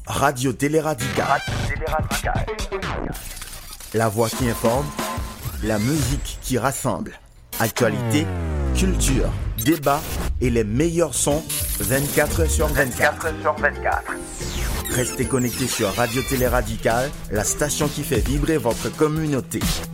Radio Télé Radical. La voix qui informe, la musique qui rassemble. Actualité, culture, débat et les meilleurs sons 24 sur 24. Restez connectés sur Radio Télé Radical, la station qui fait vibrer votre communauté.